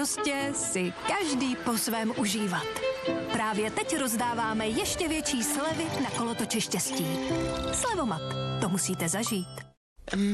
prostě si každý po svém užívat. Právě teď rozdáváme ještě větší slevy na kolotoče štěstí. Slevomat, to musíte zažít.